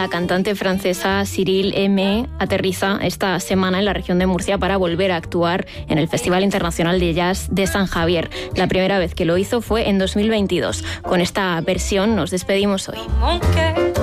La cantante francesa Cyril Aimé aterriza esta semana en la región de Murcia para volver a actuar en el Festival Internacional de Jazz de San Javier. La primera vez que lo hizo fue en 2022. Con esta versión nos despedimos hoy.